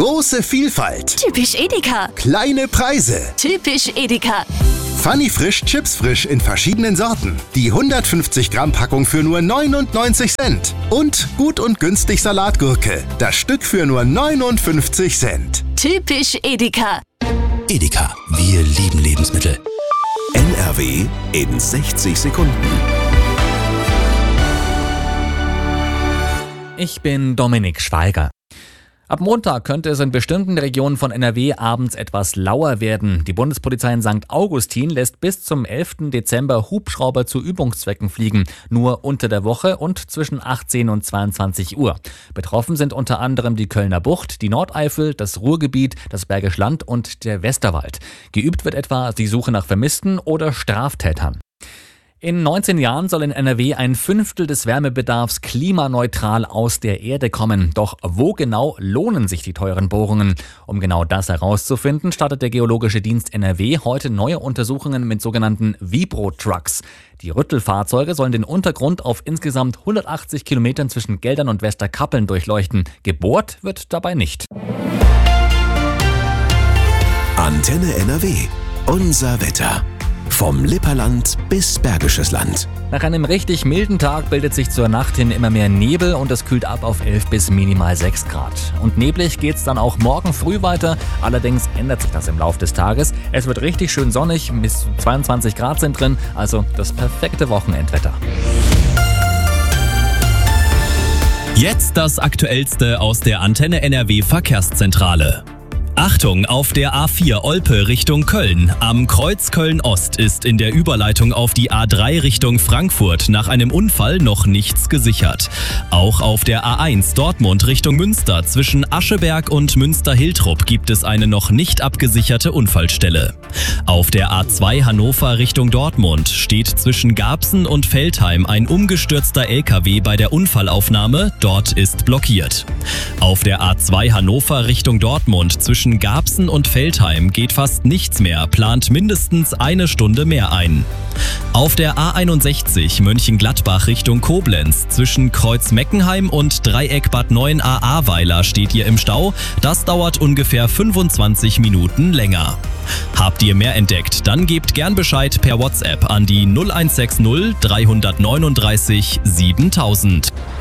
Große Vielfalt. Typisch Edeka. Kleine Preise. Typisch Edeka. Funny Frisch, Chips frisch in verschiedenen Sorten. Die 150 Gramm Packung für nur 99 Cent. Und gut und günstig Salatgurke. Das Stück für nur 59 Cent. Typisch Edeka. Edeka, wir lieben Lebensmittel. NRW in 60 Sekunden. Ich bin Dominik Schweiger. Ab Montag könnte es in bestimmten Regionen von NRW abends etwas lauer werden. Die Bundespolizei in St. Augustin lässt bis zum 11. Dezember Hubschrauber zu Übungszwecken fliegen. Nur unter der Woche und zwischen 18 und 22 Uhr. Betroffen sind unter anderem die Kölner Bucht, die Nordeifel, das Ruhrgebiet, das Bergische Land und der Westerwald. Geübt wird etwa die Suche nach Vermissten oder Straftätern. In 19 Jahren soll in NRW ein Fünftel des Wärmebedarfs klimaneutral aus der Erde kommen. Doch wo genau lohnen sich die teuren Bohrungen? Um genau das herauszufinden, startet der Geologische Dienst NRW heute neue Untersuchungen mit sogenannten Vibro-Trucks. Die Rüttelfahrzeuge sollen den Untergrund auf insgesamt 180 Kilometern zwischen Geldern und Westerkappeln durchleuchten. Gebohrt wird dabei nicht. Antenne NRW. Unser Wetter. Vom Lipperland bis Bergisches Land. Nach einem richtig milden Tag bildet sich zur Nacht hin immer mehr Nebel und es kühlt ab auf 11 bis minimal 6 Grad. Und neblig geht's dann auch morgen früh weiter. Allerdings ändert sich das im Laufe des Tages. Es wird richtig schön sonnig, bis zu 22 Grad sind drin, also das perfekte Wochenendwetter. Jetzt das Aktuellste aus der Antenne NRW Verkehrszentrale. Achtung, auf der A4 Olpe Richtung Köln. Am Kreuz Köln-Ost ist in der Überleitung auf die A3 Richtung Frankfurt nach einem Unfall noch nichts gesichert. Auch auf der A1 Dortmund Richtung Münster zwischen Ascheberg und Münster-Hiltrup gibt es eine noch nicht abgesicherte Unfallstelle. Auf der A2 Hannover Richtung Dortmund steht zwischen Garbsen und Veltheim ein umgestürzter LKW bei der Unfallaufnahme. Dort ist blockiert. Auf der A2 Hannover Richtung Dortmund zwischen Garbsen und Veltheim geht fast nichts mehr, plant mindestens eine Stunde mehr ein. Auf der A61 Mönchengladbach Richtung Koblenz zwischen Kreuz Meckenheim und Dreieck Bad 9a Ahrweiler steht ihr im Stau. Das dauert ungefähr 25 Minuten länger. Habt ihr mehr entdeckt, dann gebt gern Bescheid per WhatsApp an die 0160 339 7000.